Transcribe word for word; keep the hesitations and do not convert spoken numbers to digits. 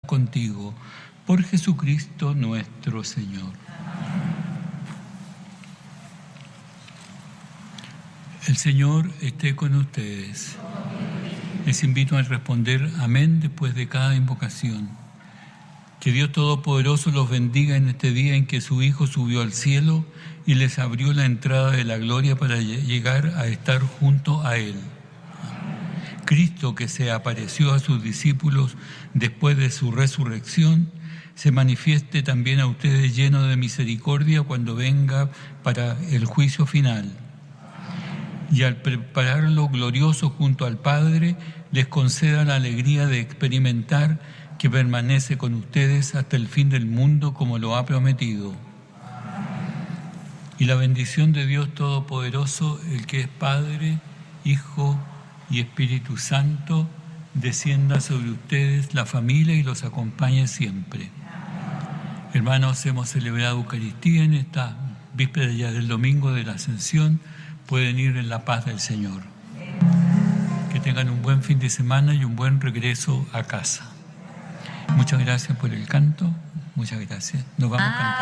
contigo. Por Jesucristo nuestro Señor. El Señor esté con ustedes. Les invito a responder amén después de cada invocación. Que Dios Todopoderoso los bendiga en este día en que su Hijo subió al cielo y les abrió la entrada de la gloria para llegar a estar junto a Él. Cristo, que se apareció a sus discípulos después de su resurrección, se manifieste también a ustedes lleno de misericordia cuando venga para el juicio final. Y al prepararlo glorioso junto al Padre, les conceda la alegría de experimentar que permanece con ustedes hasta el fin del mundo como lo ha prometido. Y la bendición de Dios Todopoderoso, el que es Padre, Hijo y Espíritu Santo, descienda sobre ustedes, la familia, y los acompañe siempre. Hermanos, hemos celebrado Eucaristía en esta víspera ya del domingo de la Ascensión. Pueden ir en la paz del Señor. Que tengan un buen fin de semana y un buen regreso a casa. Muchas gracias por el canto. Muchas gracias. Nos vamos a cantar.